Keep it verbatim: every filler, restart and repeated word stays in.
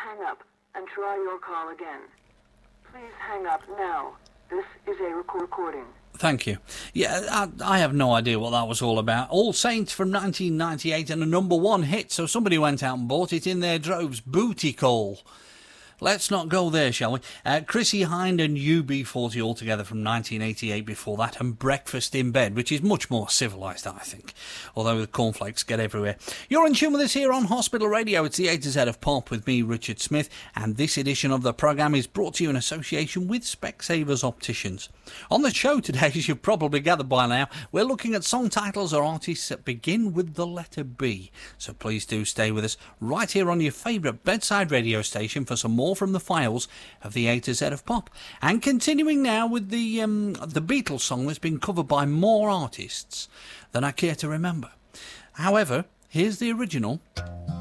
hang up and try your call again. Please hang up now. This is a recording. Thank you. Yeah, I, I have no idea what that was all about. All Saints from nineteen ninety-eight and a number one hit, so somebody went out and bought it in their droves. Booty Call. Let's not go there, shall we? Uh, Chrissie Hynde and U B forty altogether from nineteen eighty-eight before that, and Breakfast in Bed, which is much more civilised, I think, although the cornflakes get everywhere. You're in tune with us here on Hospital Radio. It's the A to Z of Pop with me, Richard Smith, and this edition of the programme is brought to you in association with Specsavers Opticians. On the show today, as you've probably gathered by now, we're looking at song titles or artists that begin with the letter B. So please do stay with us right here on your favourite bedside radio station for some more from the files of the A to Z of Pop. And continuing now with the um, the Beatles song that's been covered by more artists than I care to remember. However, here's the original.